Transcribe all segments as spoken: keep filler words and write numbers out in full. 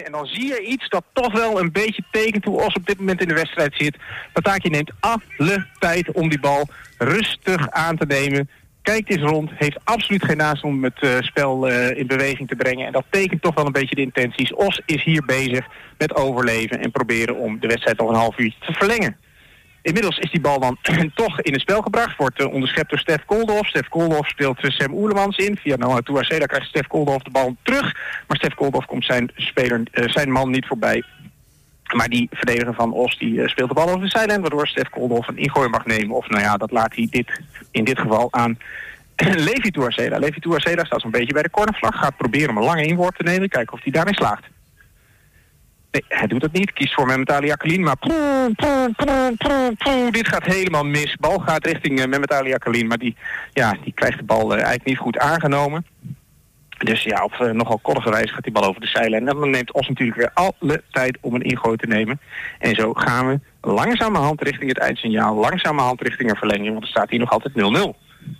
En dan zie je iets dat toch wel een beetje tekent hoe Os op dit moment in de wedstrijd zit. Bataki neemt alle tijd om die bal rustig aan te nemen. Kijkt eens rond, heeft absoluut geen naast om het uh, spel uh, in beweging te brengen. En dat tekent toch wel een beetje de intenties. Os is hier bezig met overleven en proberen om de wedstrijd nog een half uur te verlengen. Inmiddels is die bal dan toch in het spel gebracht. Wordt uh, onderschept door Stef Koldoff. Stef Koldoff speelt uh, Sam Oerlemans in. Via Noah Touarcela krijgt Stef Koldoff de bal terug. Maar Stef Koldoff komt zijn, speler, uh, zijn man niet voorbij. Maar die verdediger van Os die uh, speelt de bal over de zijlijn, waardoor Stef Koldoff een ingooi mag nemen. Of nou ja, dat laat hij dit, in dit geval aan Levi Touarcela. Levi Touarcela staat zo'n beetje bij de cornervlag. Gaat proberen om een lange inworp te nemen. Kijken of hij daarin slaagt. Nee, hij doet het niet. Kiest voor Mehmet Ali Akalin. Maar poe, poe, poe, poe, poe, dit gaat helemaal mis. Bal gaat richting uh, Mehmet Ali Akalin. Maar die, ja, die krijgt de bal uh, eigenlijk niet goed aangenomen. Dus ja, op uh, nogal korte wijze gaat die bal over de zijlijn. En dan neemt Os natuurlijk weer alle tijd om een ingooi te nemen. En zo gaan we langzamerhand richting het eindsignaal. Langzamerhand richting een verlenging. Want er staat hier nog altijd nul nul.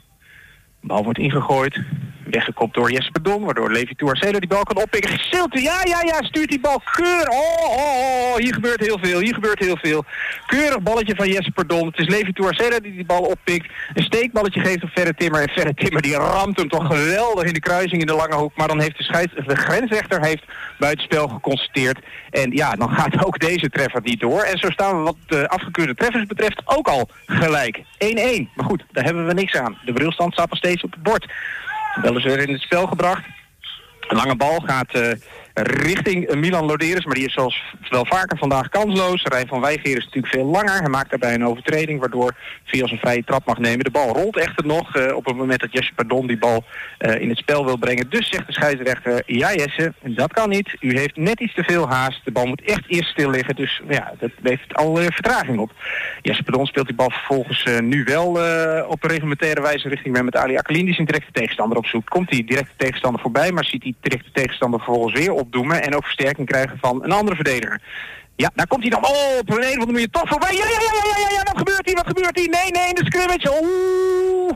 De bal wordt ingegooid. Weggekopt door Jesper Don, waardoor Levi Touarcela die bal kan oppikken. Stilte, ja, ja, ja, stuurt die bal keurig. Oh, oh, oh, hier gebeurt heel veel, hier gebeurt heel veel. Keurig balletje van Jesper Don. Het is Levi Touarcela die die bal oppikt. Een steekballetje geeft op Ferre Timmer. En Ferre Timmer die ramt hem toch geweldig in de kruising in de lange hoek. Maar dan heeft de, scheids, de grensrechter heeft buitenspel geconstateerd. En ja, dan gaat ook deze treffer niet door. En zo staan we wat de afgekeurde treffers betreft ook al gelijk. één één. Maar goed, daar hebben we niks aan. De brilstand staat nog steeds op het bord. Wel is weer in het spel gebracht. Een lange bal gaat uh, richting Milan Loderes, maar die is zoals wel vaker vandaag kansloos. Rijn van Wijgeer is natuurlijk veel langer. Hij maakt daarbij een overtreding, waardoor Vios een vrije trap mag nemen. De bal rolt echter nog uh, op het moment dat Jesse Pardon die bal uh, in het spel wil brengen. Dus zegt de scheidsrechter, ja Jesse, dat kan niet. U heeft net iets te veel haast. De bal moet echt eerst stil liggen, dus ja, dat levert al uh, vertraging op. Jesse Pardon speelt die bal vervolgens uh, nu wel uh, op een reglementaire wijze richting Mehmet Ali Akalin. Die zijn directe tegenstander opzoekt. Komt die directe tegenstander voorbij, maar ziet die directe tegenstander vervolgens weer opdoemen en ook versterking krijgen van een andere verdediger. Ja, daar komt hij dan. Oh, op een of andere manier toch voorbij. Ja, ja, ja, ja, ja, ja, wat gebeurt hier, wat gebeurt hier? Nee, nee, in de scrimmage. Oeh.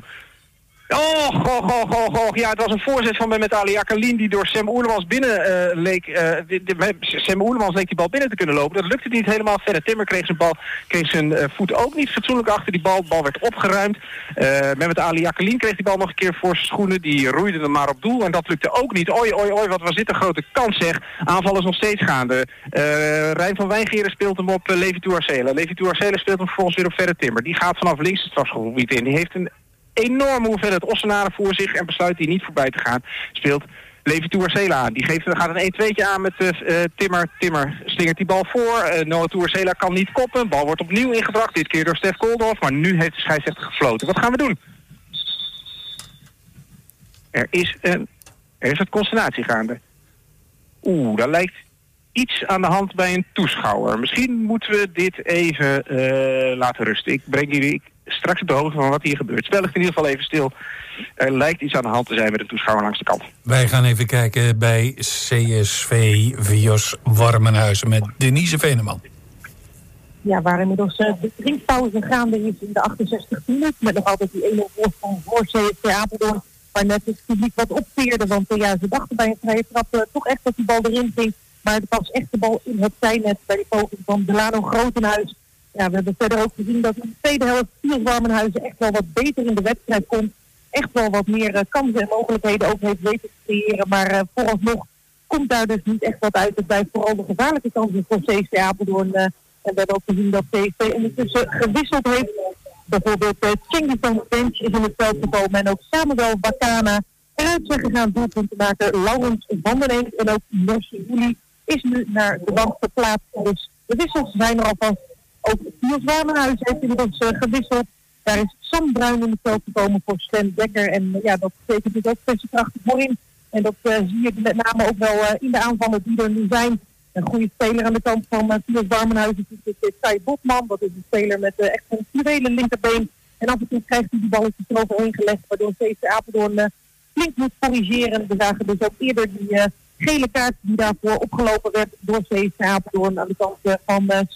Oh, goh, goh, goh, goh. Ja, het was een voorzet van Mehmet Ali Akalin die door Sam Oerlemans binnen uh, leek. Uh, de, de, Sam Oerlemans leek die bal binnen te kunnen lopen. Dat lukte niet helemaal. Verder Timmer kreeg zijn bal, kreeg zijn uh, voet ook niet fatsoenlijk achter die bal. De bal werd opgeruimd. Uh, Mehmet Ali Akalin kreeg die bal nog een keer voor zijn schoenen. Die roeide hem maar op doel en dat lukte ook niet. Oi, oi, oi, wat was dit een grote kans zeg. Aanval is nog steeds gaande. Uh, Rijn van Wijngeren speelt hem op uh, Levi Touarcela. Levi Touarcela speelt hem vervolgens weer op Verder Timmer. Die gaat vanaf links het strafschopgebied in. Die heeft een enorme hoeveelheid Ossenaren voor zich en besluit die niet voorbij te gaan. Speelt Levi Touarcela aan. Die geeft, gaat een een-tweetje aan met uh, Timmer. Timmer slingert die bal voor. Uh, Noah Touarcela kan niet koppen. Bal wordt opnieuw ingebracht. Dit keer door Stef Koldoff. Maar nu heeft de scheidsrechter gefloten. Wat gaan we doen? Er is een... Er is wat consternatie gaande. Oeh, daar lijkt iets aan de hand bij een toeschouwer. Misschien moeten we dit even uh, laten rusten. Ik breng jullie straks op de hoogte van wat hier gebeurt. Het spel ligt in ieder geval even stil. Er lijkt iets aan de hand te zijn met de toeschouwer langs de kant. Wij gaan even kijken bij C S V Vios Warmenhuizen met Denise Veneman. Ja, waar inmiddels uh, de drinkpauze gaande is in de achtenzestigste minuut. Met nog altijd die ene voorsprong voor C S V Apeldoorn. Waar net het publiek wat opveerde. Want uh, ja, ze dachten bij een vrije trap uh, toch echt dat die bal erin ging. Maar het was echt de bal in het zijnet bij de poging van Delano Grotenhuis. Ja, we hebben verder ook gezien dat in de tweede helft Vios Warmenhuizen echt wel wat beter in de wedstrijd komt. Echt wel wat meer uh, kansen en mogelijkheden ook heeft weten te creëren. Maar uh, vooralsnog komt daar dus niet echt wat uit. Het blijft vooral de gevaarlijke kansen voor C S V Apeldoorn. Uh, en we hebben ook gezien dat C S V ondertussen gewisseld heeft. Bijvoorbeeld uh, Cengiz van de Bench is in het veld gekomen. En ook Samuel Bakana eruit zijn gegaan doelpunten maken. Laurens van den Eend en ook Nossi Houli is nu naar de bank verplaatst. Dus de wissels zijn er alvast. Ook Vios Warmenhuizen heeft inmiddels uh, gewisseld. Daar is Sam Bruin in het veld gekomen voor Sven Dekker. En uh, ja, dat betekent dus ook pressenkrachtig voorin. En dat uh, zie je met name ook wel uh, in de aanvallen die er nu zijn. Een goede speler aan de kant van uh, Vios Warmenhuizen is uh, Kai Botman. Dat is een speler met uh, echt een fluwele linkerbeen. En af en toe krijgt hij die balletjes eroverheen gelegd. Waardoor C S V Apeldoorn uh, flink moet corrigeren. We zagen dus ook eerder die uh, gele kaart die daarvoor opgelopen werd door C S V Apeldoorn aan de kant uh, van uh,